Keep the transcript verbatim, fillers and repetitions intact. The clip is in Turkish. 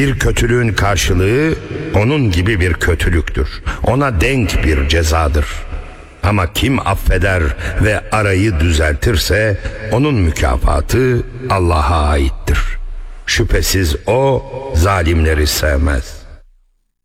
Bir kötülüğün karşılığı onun gibi bir kötülüktür. Ona denk bir cezadır. Ama kim affeder ve arayı düzeltirse onun mükafatı Allah'a aittir. Şüphesiz o zalimleri sevmez.